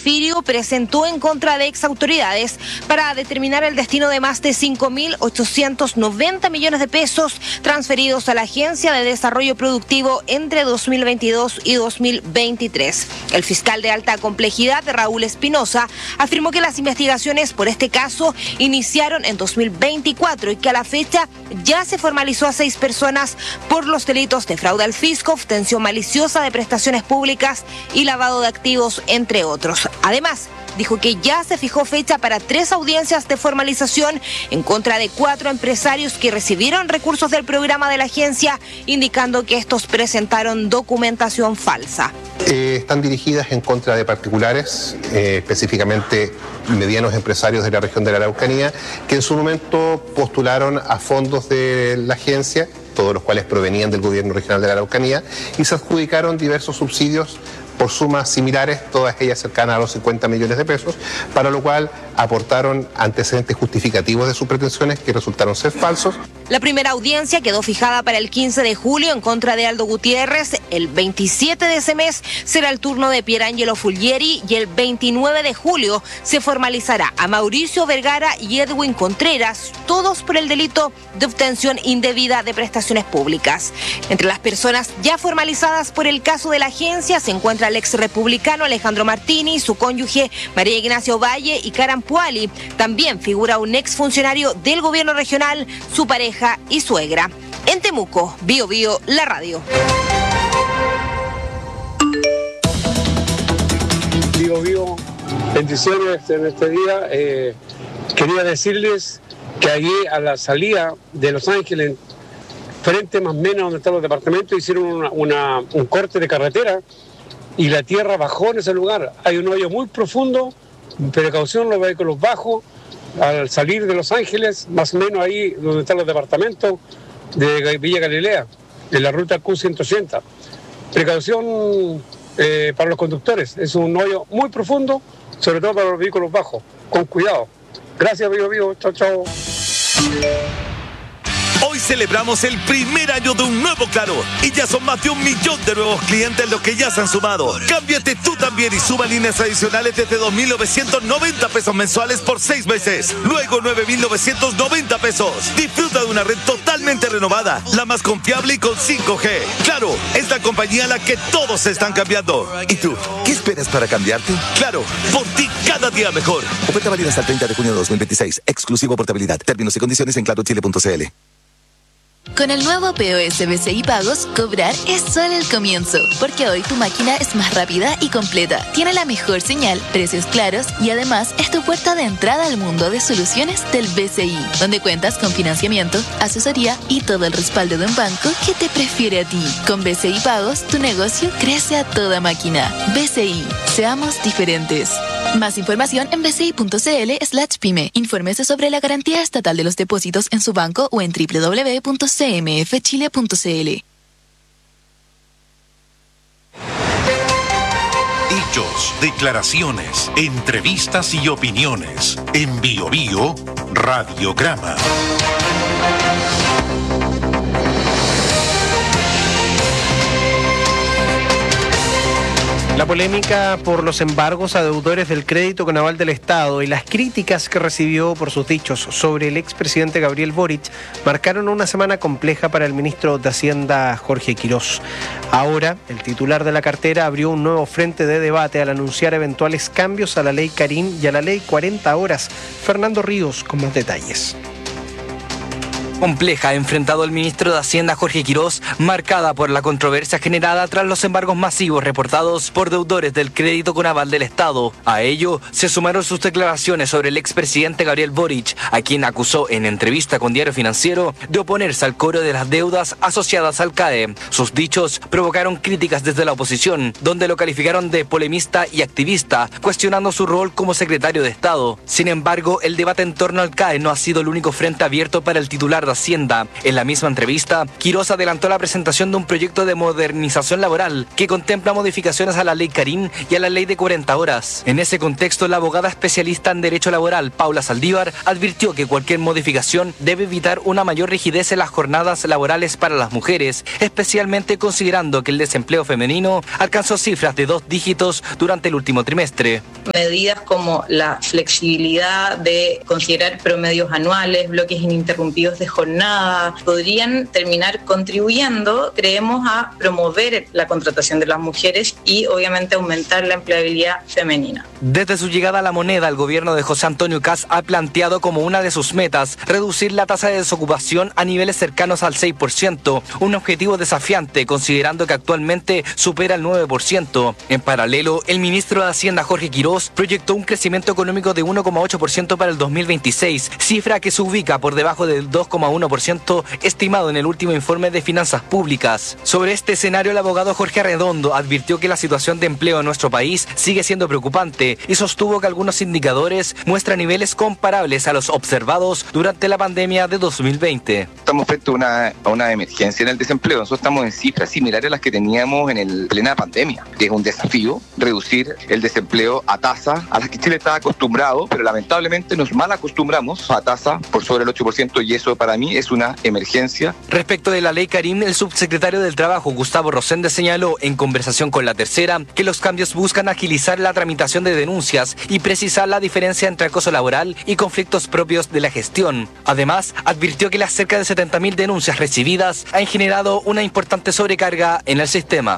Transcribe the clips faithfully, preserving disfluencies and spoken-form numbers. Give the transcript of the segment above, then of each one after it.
Porfirio presentó en contra de exautoridades para determinar el destino de más de cinco mil ochocientos noventa millones de pesos transferidos a la Agencia de Desarrollo Productivo entre dos mil veintidós y dos mil veintitrés. El fiscal de alta complejidad, Raúl Espinosa, afirmó que las investigaciones por este caso iniciaron en dos mil veinticuatro y que a la fecha ya se formalizó a seis personas por los delitos de fraude al fisco, obtención maliciosa de prestaciones públicas y lavado de activos, entre otros. Además, dijo que ya se fijó fecha para tres audiencias de formalización en contra de cuatro empresarios que recibieron recursos del programa de la agencia, indicando que estos presentaron documentación falsa. Eh, están dirigidas en contra de particulares, eh, específicamente medianos empresarios de la región de la Araucanía, que en su momento postularon a fondos de la agencia, todos los cuales provenían del gobierno regional de la Araucanía, y se adjudicaron diversos subsidios por sumas similares, todas ellas cercanas a los cincuenta millones de pesos, para lo cual aportaron antecedentes justificativos de sus pretensiones que resultaron ser falsos. La primera audiencia quedó fijada para el quince de julio en contra de Aldo Gutiérrez. El veintisiete de ese mes será el turno de Pierangelo Fulgieri y el veintinueve de julio se formalizará a Mauricio Vergara y Edwin Contreras, todos por el delito de obtención indebida de prestaciones públicas. Entre las personas ya formalizadas por el caso de la agencia se encuentra el ex republicano Alejandro Martini, su cónyuge María Ignacia Ovalle y Karan Puali. También figura un ex funcionario del gobierno regional, su pareja y suegra. En Temuco, Bio Bio, la radio. Bio Bio, bendiciones en este día. Eh, quería decirles que allí a la salida de Los Ángeles, frente más o menos donde están los departamentos, hicieron una, una, un corte de carretera y la tierra bajó en ese lugar. Hay un hoyo muy profundo, precaución, los vehículos bajos, al salir de Los Ángeles, más o menos ahí donde están los departamentos de Villa Galilea, en la ruta Q ciento ochenta. Precaución eh, para los conductores, es un hoyo muy profundo, sobre todo para los vehículos bajos, con cuidado. Gracias, Bio Bio, chao, chao. Hoy celebramos el primer año de un nuevo Claro y ya son más de un millón de nuevos clientes los que ya se han sumado. Cámbiate tú también y suma líneas adicionales desde dos mil novecientos noventa pesos mensuales por seis meses. Luego nueve mil novecientos noventa pesos. Disfruta de una red totalmente renovada, la más confiable y con cinco G. Claro, es la compañía a la que todos se están cambiando. ¿Y tú? ¿Qué esperas para cambiarte? Claro, por ti cada día mejor. Oferta válida hasta el treinta de junio de dos mil veintiséis. Exclusivo portabilidad. Términos y condiciones en claro chile punto c l. Con el nuevo P O S B C I Pagos, cobrar es solo el comienzo, porque hoy tu máquina es más rápida y completa, tiene la mejor señal, precios claros y además es tu puerta de entrada al mundo de soluciones del B C I, donde cuentas con financiamiento, asesoría y todo el respaldo de un banco que te prefiere a ti. Con B C I Pagos, tu negocio crece a toda máquina. B C I, seamos diferentes. Más información en bci.cl slash pyme. Infórmese sobre la garantía estatal de los depósitos en su banco o en doble u doble u doble u punto c m f chile punto c l. Hechos, declaraciones, entrevistas y opiniones. En Bio Bio, Radiograma. La polémica por los embargos a deudores del crédito con aval del Estado y las críticas que recibió por sus dichos sobre el expresidente Gabriel Boric marcaron una semana compleja para el ministro de Hacienda, Jorge Quirós. Ahora, el titular de la cartera abrió un nuevo frente de debate al anunciar eventuales cambios a la ley Karim y a la ley cuarenta horas. Fernando Ríos con más detalles. Compleja ha enfrentado el ministro de Hacienda Jorge Quirós, marcada por la controversia generada tras los embargos masivos reportados por deudores del crédito con aval del Estado. A ello se sumaron sus declaraciones sobre el expresidente Gabriel Boric, a quien acusó en entrevista con Diario Financiero de oponerse al cobro de las deudas asociadas al C A E. Sus dichos provocaron críticas desde la oposición, donde lo calificaron de polemista y activista, cuestionando su rol como secretario de Estado. Sin embargo, el debate en torno al C A E no ha sido el único frente abierto para el titular de de Hacienda. En la misma entrevista, Quirós adelantó la presentación de un proyecto de modernización laboral que contempla modificaciones a la ley Karim y a la ley de cuarenta horas. En ese contexto, la abogada especialista en derecho laboral, Paula Saldívar, advirtió que cualquier modificación debe evitar una mayor rigidez en las jornadas laborales para las mujeres, especialmente considerando que el desempleo femenino alcanzó cifras de dos dígitos durante el último trimestre. Medidas como la flexibilidad de considerar promedios anuales, bloques ininterrumpidos de jornada, podrían terminar contribuyendo, creemos, a promover la contratación de las mujeres y obviamente aumentar la empleabilidad femenina. Desde su llegada a la moneda, el gobierno de José Antonio Kast ha planteado como una de sus metas reducir la tasa de desocupación a niveles cercanos al seis por ciento, un objetivo desafiante considerando que actualmente supera el nueve por ciento. En paralelo, el ministro de Hacienda, Jorge Quirós, proyectó un crecimiento económico de uno coma ocho por ciento para el dos mil veintiséis, cifra que se ubica por debajo del dos coma uno por ciento estimado en el último informe de finanzas públicas. Sobre este escenario, el abogado Jorge Arredondo advirtió que la situación de empleo en nuestro país sigue siendo preocupante y sostuvo que algunos indicadores muestran niveles comparables a los observados durante la pandemia de dos mil veinte. Estamos frente a una, a una emergencia en el desempleo. Nosotros estamos en cifras similares a las que teníamos en el plena pandemia, que es un desafío reducir el desempleo a tasa a las que Chile está acostumbrado, pero lamentablemente nos mal acostumbramos a tasa por sobre el ocho por ciento y eso para mí es una emergencia. Respecto de la ley Karim, el subsecretario del Trabajo, Gustavo Rosende, señaló en conversación con La Tercera que los cambios buscan agilizar la tramitación de denuncias y precisar la diferencia entre acoso laboral y conflictos propios de la gestión. Además, advirtió que las cerca de setenta mil denuncias recibidas han generado una importante sobrecarga en el sistema.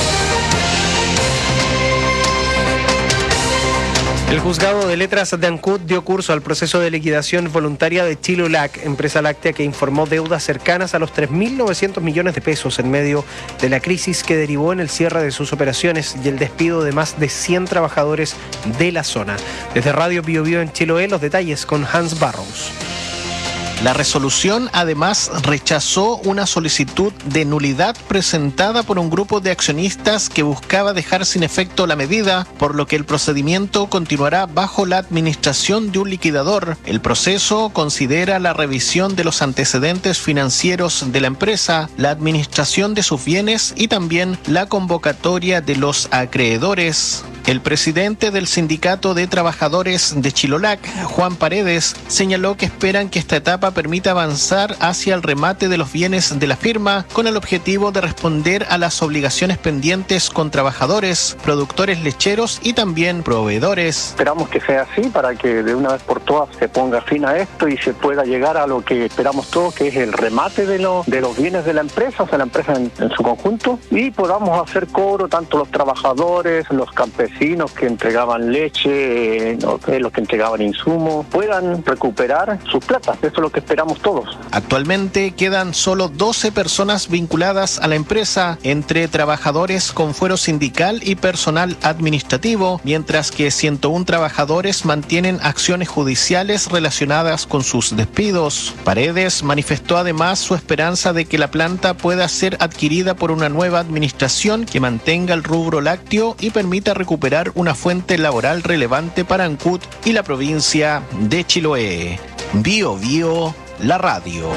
El juzgado de letras de Ancud dio curso al proceso de liquidación voluntaria de Chilolac, empresa láctea que informó deudas cercanas a los tres mil novecientos millones de pesos en medio de la crisis que derivó en el cierre de sus operaciones y el despido de más de cien trabajadores de la zona. Desde Radio Bio Bio en Chiloé, los detalles con Hans Barrows. La resolución además rechazó una solicitud de nulidad presentada por un grupo de accionistas que buscaba dejar sin efecto la medida, por lo que el procedimiento continuará bajo la administración de un liquidador. El proceso considera la revisión de los antecedentes financieros de la empresa, la administración de sus bienes y también la convocatoria de los acreedores. El presidente del Sindicato de Trabajadores de Chilolac, Juan Paredes, señaló que esperan que esta etapa permita avanzar hacia el remate de los bienes de la firma con el objetivo de responder a las obligaciones pendientes con trabajadores, productores lecheros y también proveedores. Esperamos que sea así para que de una vez por todas se ponga fin a esto y se pueda llegar a lo que esperamos todos, que es el remate de, lo, de los bienes de la empresa, o sea, la empresa en, en su conjunto, y podamos hacer cobro tanto los trabajadores, los campesinos, que entregaban leche, eh, los que entregaban insumos, puedan recuperar sus plata. Eso es lo que esperamos todos. Actualmente quedan solo doce personas vinculadas a la empresa, entre trabajadores con fuero sindical y personal administrativo, mientras que ciento uno trabajadores mantienen acciones judiciales relacionadas con sus despidos. Paredes manifestó además su esperanza de que la planta pueda ser adquirida por una nueva administración que mantenga el rubro lácteo y permita recuperar una fuente laboral relevante para Ancud y la provincia de Chiloé. Bio Bio, la radio.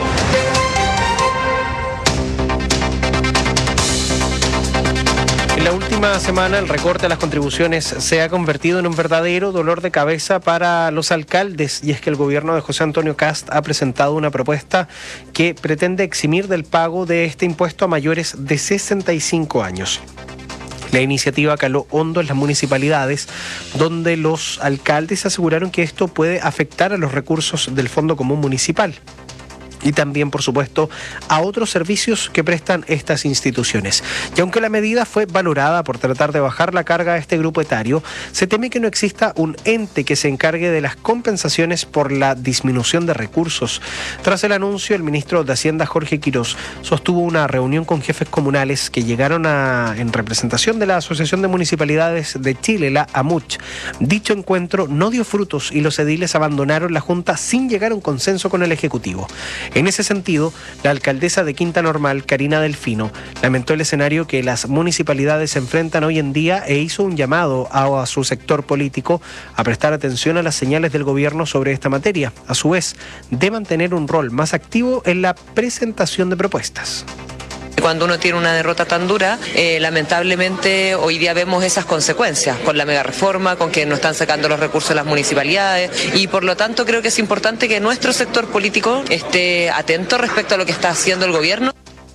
En la última semana, el recorte a las contribuciones se ha convertido en un verdadero dolor de cabeza para los alcaldes, y es que el gobierno de José Antonio Kast ha presentado una propuesta que pretende eximir del pago de este impuesto a mayores de sesenta y cinco años. La iniciativa caló hondo en las municipalidades, donde los alcaldes aseguraron que esto puede afectar a los recursos del Fondo Común Municipal y también, por supuesto, a otros servicios que prestan estas instituciones. Y aunque la medida fue valorada por tratar de bajar la carga a este grupo etario, se teme que no exista un ente que se encargue de las compensaciones por la disminución de recursos. Tras el anuncio, el ministro de Hacienda, Jorge Quirós, sostuvo una reunión con jefes comunales que llegaron a, en representación de la Asociación de Municipalidades de Chile, la AMUCH. Dicho encuentro no dio frutos y los ediles abandonaron la Junta sin llegar a un consenso con el Ejecutivo. En ese sentido, la alcaldesa de Quinta Normal, Karina Delfino, lamentó el escenario que las municipalidades se enfrentan hoy en día e hizo un llamado a, a su sector político a prestar atención a las señales del gobierno sobre esta materia, a su vez, de mantener un rol más activo en la presentación de propuestas. Cuando uno tiene una derrota tan dura, eh, lamentablemente hoy día vemos esas consecuencias, con la mega reforma, con que no están sacando los recursos de las municipalidades, y por lo tanto creo que es importante que nuestro sector político esté atento respecto a lo que está haciendo el gobierno.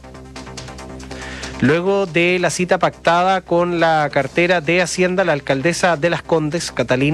Luego de la cita pactada con la cartera de Hacienda, la alcaldesa de Las Condes, Catalina